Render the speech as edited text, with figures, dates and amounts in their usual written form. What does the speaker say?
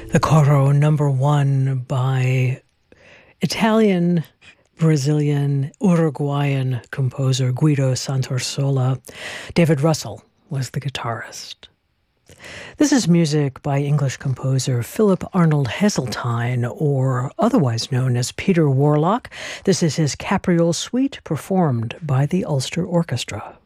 The Coro #1 by Italian, Brazilian, Uruguayan composer Guido Santasola. David Russell was the guitarist. This is music by English composer Philip Arnold Heseltine, or otherwise known as Peter Warlock. This is his Capriole Suite, performed by the Ulster Orchestra.